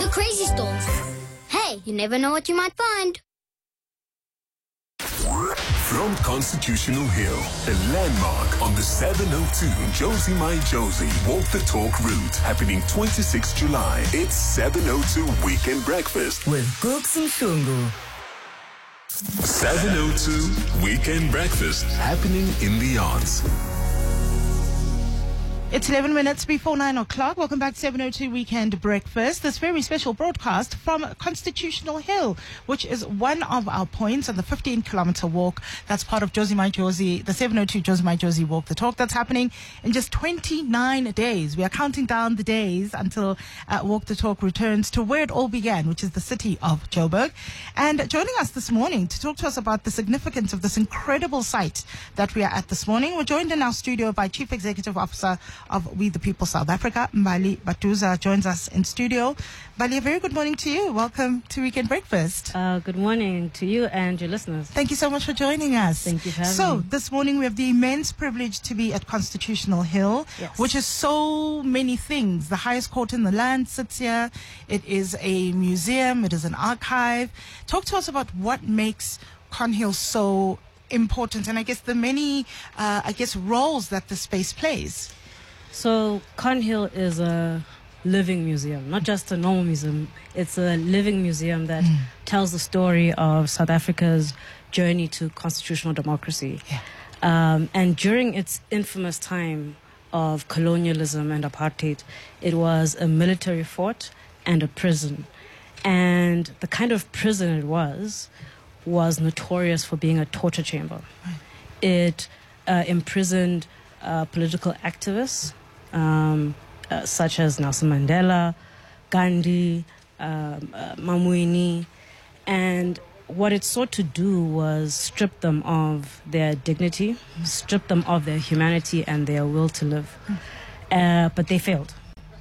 crazy stalls. Hey, you never know what you might find. From Constitutional Hill, a landmark on the 702 Josie My Josie Walk the Talk route, happening 26 July. It's 702 Weekend Breakfast with Cooks and Shungu. 702 Weekend Breakfast, happening in the arts. It's 11 minutes before 9 o'clock. Welcome back to 702 Weekend Breakfast. This very special broadcast from Constitutional Hill, which is one of our points on the 15-kilometer walk. That's part of Josie My Josie, the 702 Josie My Josie Walk the Talk. That's happening in just 29 days. We are counting down the days until Walk the Talk returns to where it all began, which is the city of Joburg. And joining us this morning to talk to us about the significance of this incredible site that we are at this morning, we're joined in our studio by Chief Executive Officer of We the People South Africa, Mbali Batuza, joins us in studio. Mbali, a very good morning to you. Welcome to Weekend Breakfast. Good morning to you and your listeners. Thank you so much for joining us. Thank you for having me. So, this morning we have the immense privilege to be at Constitutional Hill, Yes. which is so many things. The highest court in the land sits here. It is a museum. It is an archive. Talk to us about what makes Con Hill so important, and I guess the many, roles that the space plays. So, Con Hill is a living museum, not just a normal museum. It's a living museum that tells the story of South Africa's journey to constitutional democracy. Yeah. And during its infamous time of colonialism and apartheid, it was a military fort and a prison. And the kind of prison it was notorious for being a torture chamber. Right. It imprisoned political activists, such as Nelson Mandela, Gandhi, Mamuini, and what it sought to do was strip them of their dignity, strip them of their humanity and their will to live. But they failed.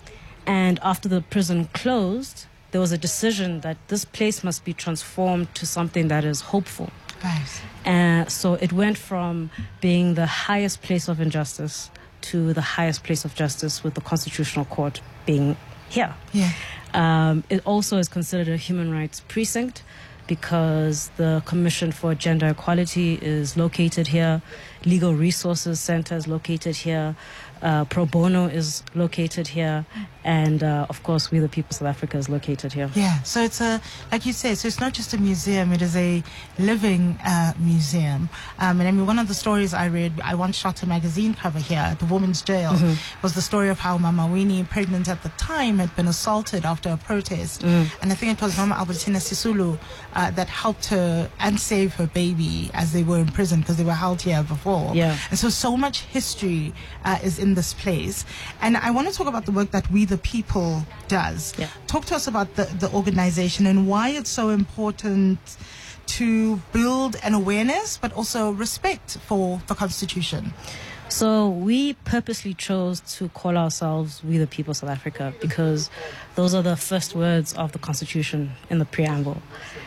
And after the prison closed, there was a decision that this place must be transformed to something that is hopeful. Right. So it went from being the highest place of injustice to the highest place of justice, with the Constitutional Court being here. Yeah. It also is considered a human rights precinct because the Commission for Gender Equality is located here, Legal Resources Center is located here, Pro Bono is located here, and of course We the People South Africa is located here. Yeah, so it's like you say, so it's not just a museum, it is a living museum. And I mean, one of the stories I read, I once shot a magazine cover here at the women's jail, was the story of how Mama Winnie, pregnant at the time, had been assaulted after a protest. And I think it was Mama Albertina Sisulu that helped her and save her baby as they were in prison, because they were held here before. Yeah. And so much history is in this place. And I want to talk about the work that We the People does. Yeah. Talk to us about the organization and why it's so important to build an awareness but also respect for the Constitution. So we purposely chose to call ourselves We the People South Africa because those are the first words of the Constitution in the preamble.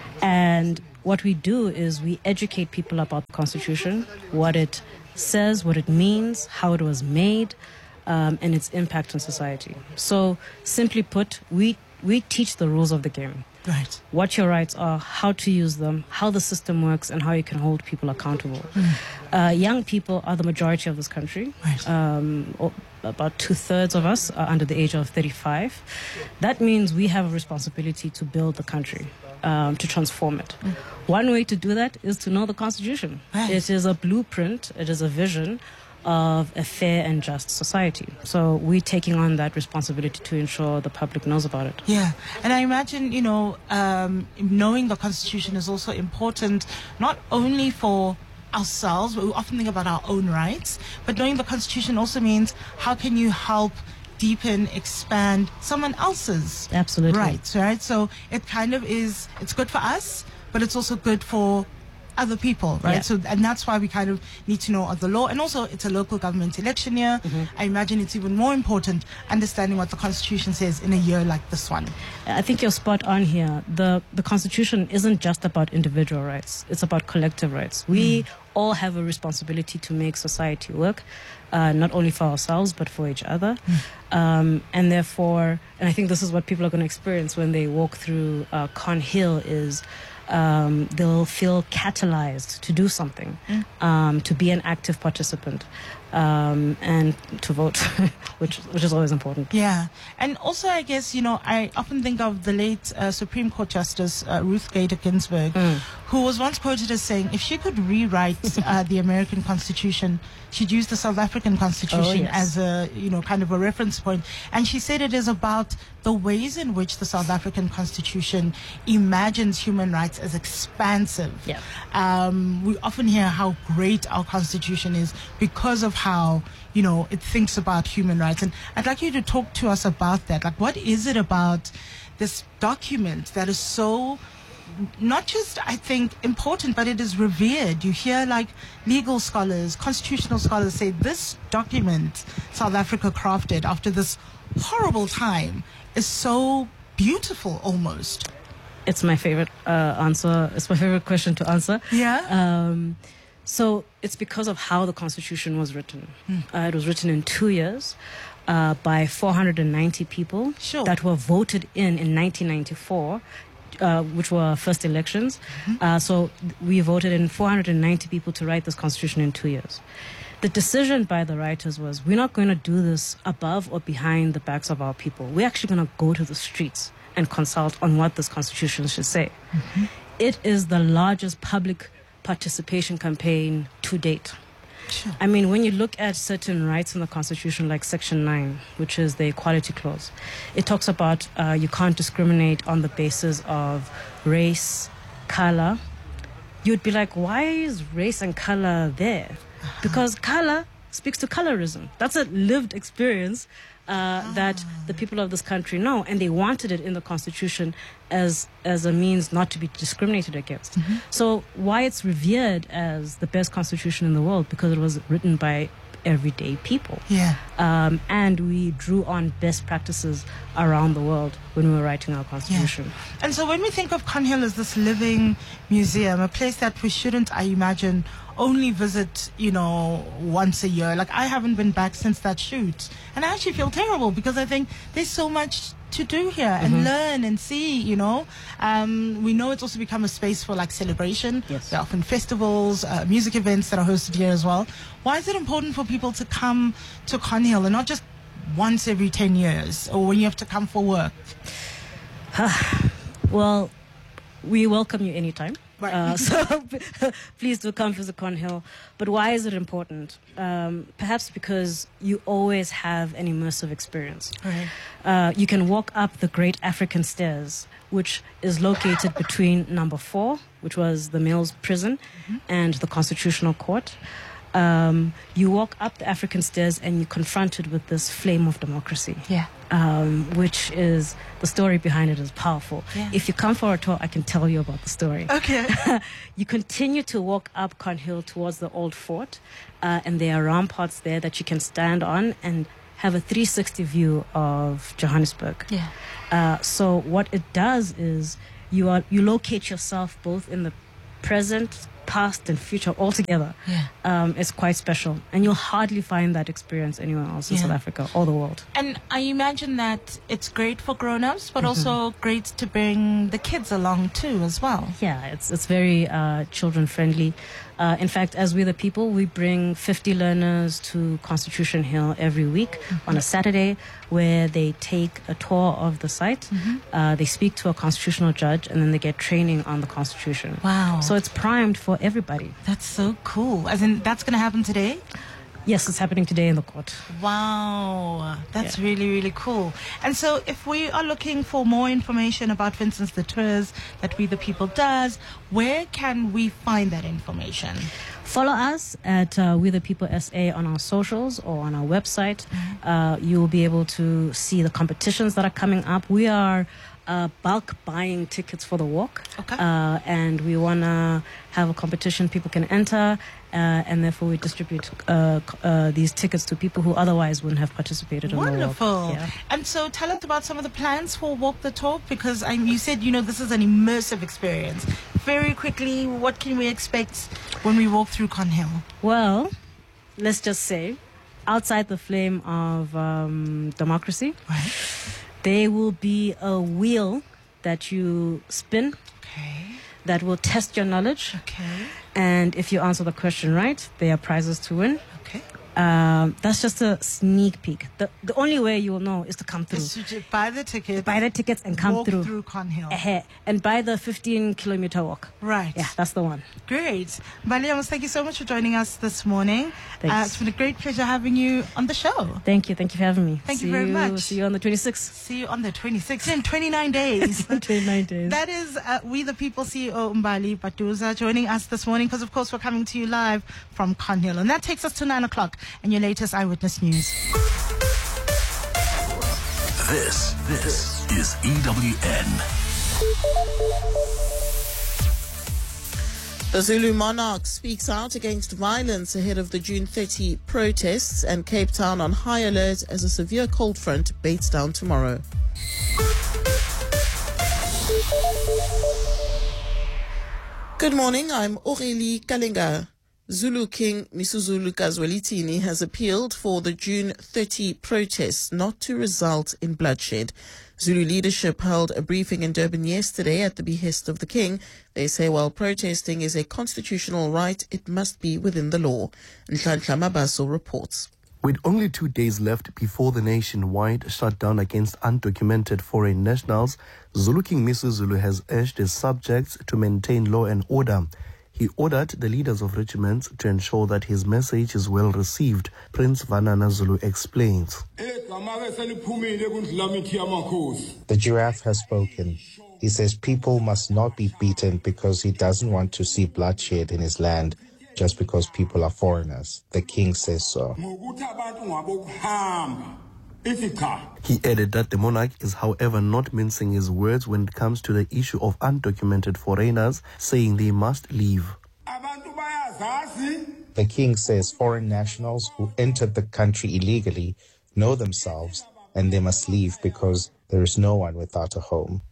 And what we do is we educate people about the Constitution, what it says, what it means, how it was made, and its impact on society. So simply put, we teach the rules of the game. Right. What your rights are, how to use them, how the system works, and how you can hold people accountable. Young people are the majority of this country. Right. About 2/3 of us are under the age of 35. That means we have a responsibility to build the country, to transform it. One way to do that is to know the Constitution. Right. It is a blueprint, it is a vision of a fair and just society. So we're taking on that responsibility to ensure the public knows about it. Yeah, and I imagine, knowing the Constitution is also important, not only for ourselves, but we often think about our own rights, but knowing the Constitution also means how can you help deepen, expand someone else's Absolutely. rights, right? So it kind of is, it's good for us, but it's also good for other people, right? Yeah. So, and that's why we kind of need to know of the law. And also, it's a local government election year. I imagine it's even more important understanding what the Constitution says in a year like this one. I think you're spot on here. The Constitution isn't just about individual rights. It's about collective rights. We all have a responsibility to make society work, not only for ourselves, but for each other. And therefore, and I think this is what people are going to experience when they walk through Con Hill is they'll feel catalyzed to do something, to be an active participant, and to vote, which is always important. Yeah. And also, I guess, I often think of the late Supreme Court Justice Ruth Bader Ginsburg, who was once quoted as saying, if she could rewrite the American Constitution, she'd use the South African Constitution as a, kind of a reference point. And she said it is about the ways in which the South African Constitution imagines human rights as expansive. Yeah. We often hear how great our Constitution is because of how, it thinks about human rights. And I'd like you to talk to us about that. Like, what is it about this document that is so not just, I think, important, but it is revered? You hear like legal scholars, constitutional scholars say this document South Africa crafted after this horrible time is so beautiful almost. It's my favorite answer. It's my favorite question to answer. Yeah. So it's because of how the Constitution was written. It was written in 2 years by 490 people that were voted in 1994. Which were first elections. So we voted in 490 people to write this constitution in 2 years. The decision by the writers was, we're not going to do this above or behind the backs of our people. We're actually going to go to the streets and consult on what this constitution should say. It is the largest public participation campaign to date. Sure. I mean, when you look at certain rights in the Constitution, like Section 9, which is the Equality Clause, it talks about you can't discriminate on the basis of race, color. You'd be like, why is race and color there? Because color speaks to colorism. That's a lived experience that the people of this country know, and they wanted it in the Constitution as a means not to be discriminated against. So why it's revered as the best constitution in the world? Because it was written by everyday people. Yeah. And we drew on best practices around the world when we were writing our constitution. Yeah. And so when we think of Con Hill as this living museum, a place that we shouldn't, I imagine, only visit, once a year. Like, I haven't been back since that shoot. And I actually feel terrible because I think there's so much to do here and learn and see, We know it's also become a space for like celebration. Yes. There are often festivals, music events that are hosted here as well. Why is it important for people to come to Con Hill and not just once every 10 years or when you have to come for work? Well, we welcome you anytime. Right. So please do come visit Con Hill. But why is it important? Perhaps because you always have an immersive experience. Right. You can walk up the Great African Stairs, which is located between number 4, which was the male's prison, and the Constitutional Court. You walk up the African Stairs and you're confronted with this flame of democracy. Yeah. Which is, the story behind it is powerful. Yeah. If you come for a tour, I can tell you about the story. Okay. You continue to walk up Con Hill towards the old fort, and there are ramparts there that you can stand on and have a 360 view of Johannesburg. Yeah. So what it does is you locate yourself both in the present, past and future all together. Yeah. It's quite special, and you'll hardly find that experience anywhere else in South Africa or the world. And I imagine that it's great for grown-ups, but also great to bring the kids along too as well. Yeah, it's very children friendly. In fact, as We the People, we bring 50 learners to Constitution Hill every week on a Saturday, where they take a tour of the site. They speak to a constitutional judge, and then they get training on the Constitution. Wow. So it's primed for everybody. That's so cool. As in, that's going to happen today? Yes, it's happening today in the court. Wow. That's Yeah. really, really cool. And so if we are looking for more information about, for instance, the tours that We the People does, where can we find that information? Follow us at We the People SA on our socials or on our website. You will be able to see the competitions that are coming up. We are bulk buying tickets for the walk. Okay. And we want to have a competition people can enter, and therefore we distribute these tickets to people who otherwise wouldn't have participated in the walk. Wonderful. Yeah. And so tell us about some of the plans for Walk the Talk, because you said, this is an immersive experience. Very quickly, what can we expect when we walk through Con Hill? Well, let's just say outside the flame of democracy, Right. there will be a wheel that you spin Okay. that will test your knowledge. Okay. And if you answer the question right, there are prizes to win. Okay. That's just a sneak peek. The only way you will know is to come through. So you buy the ticket. Buy the tickets and come walk through. Cornhill. And buy the 15-kilometer walk. Right. Yeah, that's the one. Great. Baliamos, thank you so much for joining us this morning. Thanks. It's been a great pleasure having you on the show. Thank you. Thank you for having me. Thank you very much. See you on the 26th. See you on the 26th in 29 days. 29 days. That is We the People CEO Mbali Batuza joining us this morning because, of course, we're coming to you live from Cornhill. And that takes us to 9 o'clock and your latest Eyewitness News. This is EWN. The Zulu monarch speaks out against violence ahead of the June 30 protests, and Cape Town on high alert as a severe cold front baits down tomorrow. Good morning, I'm Aurélie Kalinga. Zulu King Misuzulu Kazwelithini has appealed for the June 30 protests not to result in bloodshed. Zulu leadership held a briefing in Durban yesterday at the behest of the king. They say while protesting is a constitutional right, it must be within the law. Nhlanhla Mabaso reports. With only 2 days left before the nationwide shutdown against undocumented foreign nationals, Zulu King Misuzulu has urged his subjects to maintain law and order. He ordered the leaders of regiments to ensure that his message is well received. Prince Vanana Zulu explains. The giraffe has spoken. He says people must not be beaten because he doesn't want to see bloodshed in his land just because people are foreigners. The king says so. He added that the monarch is, however, not mincing his words when it comes to the issue of undocumented foreigners, saying they must leave. The king says foreign nationals who entered the country illegally know themselves and they must leave because there is no one without a home.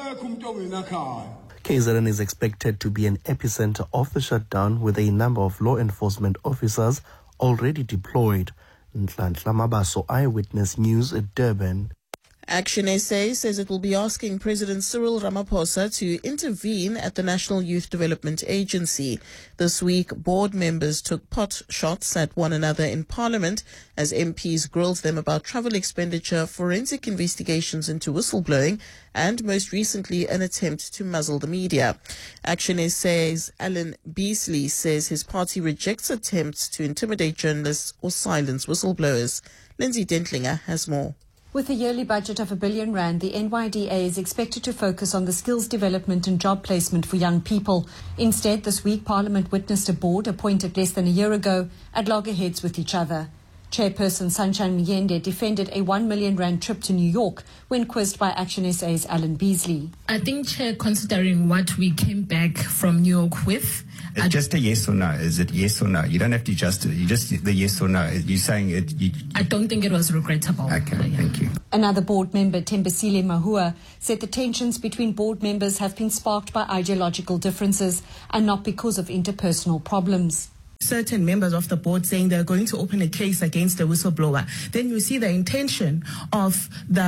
KZN is expected to be an epicenter of the shutdown with a number of law enforcement officers already deployed. Nhlanhla Mabaso, Eyewitness News at Durban. Action SA says it will be asking President Cyril Ramaphosa to intervene at the National Youth Development Agency. This week, board members took pot shots at one another in Parliament as MPs grilled them about travel expenditure, forensic investigations into whistleblowing, and most recently an attempt to muzzle the media. Action SA's Alan Beasley says his party rejects attempts to intimidate journalists or silence whistleblowers. Lindsay Dentlinger has more. With a yearly budget of R1 billion, the NYDA is expected to focus on the skills development and job placement for young people. Instead, this week, Parliament witnessed a board appointed less than a year ago at loggerheads with each other. Chairperson Sunshine Miyende defended a R1 million trip to New York when quizzed by Action SA's Alan Beasley. I think, Chair, considering what we came back from New York with, it's just a yes or no. Is it yes or no? You don't have to just the yes or no. You're saying it. I don't think it was regrettable. Okay, thank you. Another board member, Tembisile Mahua, said the tensions between board members have been sparked by ideological differences and not because of interpersonal problems. Certain members of the board saying they're going to open a case against the whistleblower. Then you see the intention of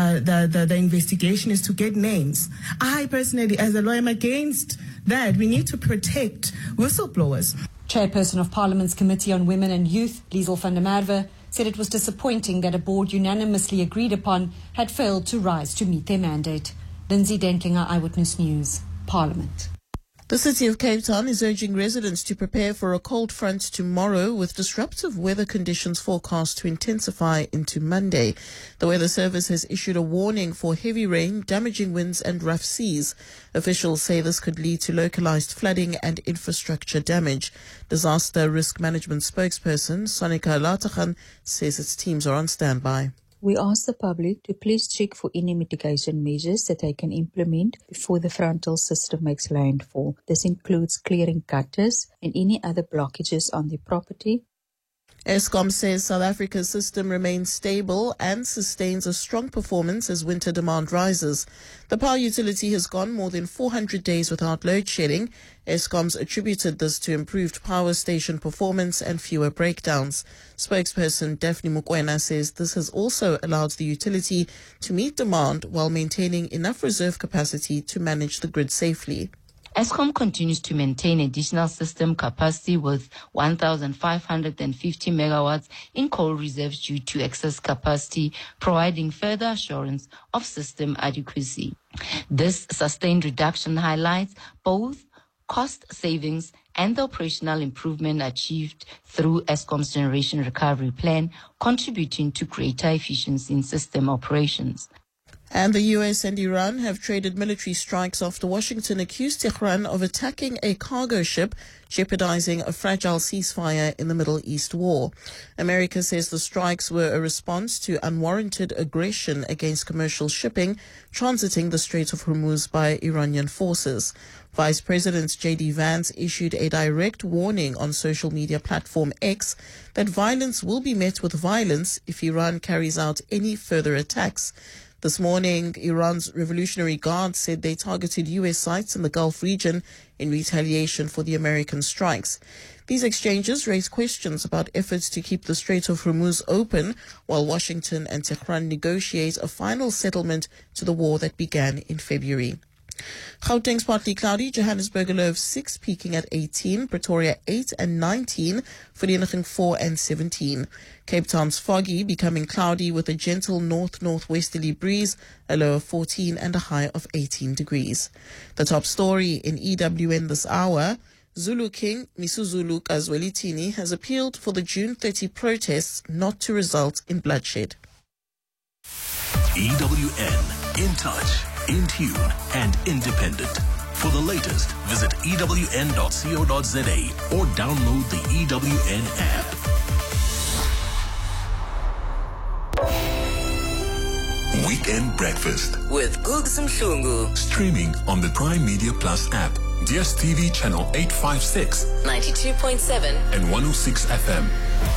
the investigation is to get names. I personally, as a lawyer, am against that. We need to protect whistleblowers. Chairperson of Parliament's Committee on Women and Youth, Liesel van der Merwe, said it was disappointing that a board unanimously agreed upon had failed to rise to meet their mandate. Lindsay Dentlinger, Eyewitness News, Parliament. The city of Cape Town is urging residents to prepare for a cold front tomorrow with disruptive weather conditions forecast to intensify into Monday. The Weather Service has issued a warning for heavy rain, damaging winds and rough seas. Officials say this could lead to localized flooding and infrastructure damage. Disaster Risk Management spokesperson Sonika Latagan says its teams are on standby. We ask the public to please check for any mitigation measures that they can implement before the frontal system makes landfall. This includes clearing gutters and any other blockages on their property. Eskom says South Africa's system remains stable and sustains a strong performance as winter demand rises. The power utility has gone more than 400 days without load shedding. Eskom's attributed this to improved power station performance and fewer breakdowns. Spokesperson Daphne Mokoena says this has also allowed the utility to meet demand while maintaining enough reserve capacity to manage the grid safely. Eskom continues to maintain additional system capacity with 1,550 megawatts in coal reserves due to excess capacity, providing further assurance of system adequacy. This sustained reduction highlights both cost savings and the operational improvement achieved through Eskom's Generation Recovery Plan, contributing to greater efficiency in system operations. And the US and Iran have traded military strikes after Washington accused Tehran of attacking a cargo ship, jeopardizing a fragile ceasefire in the Middle East war. America says the strikes were a response to unwarranted aggression against commercial shipping transiting the Strait of Hormuz by Iranian forces. Vice President J.D. Vance issued a direct warning on social media platform X that violence will be met with violence if Iran carries out any further attacks. This morning, Iran's Revolutionary Guard said they targeted U.S. sites in the Gulf region in retaliation for the American strikes. These exchanges raise questions about efforts to keep the Strait of Hormuz open while Washington and Tehran negotiate a final settlement to the war that began in February. Gauteng's partly cloudy, Johannesburg a low of 6, peaking at 18, Pretoria 8 and 19, Vereeniging 4 and 17. Cape Town's foggy, becoming cloudy with a gentle north-northwesterly breeze, a low of 14 and a high of 18 degrees. The top story in EWN this hour, Zulu King Misuzulu Kazwelithini has appealed for the June 30 protests not to result in bloodshed. EWN, in touch, in tune, and independent. For the latest, visit ewn.co.za or download the EWN app. Weekend Breakfast with Googs Mhlungu. Streaming on the Prime Media Plus app, DSTV channel 856, 92.7 and 106 FM.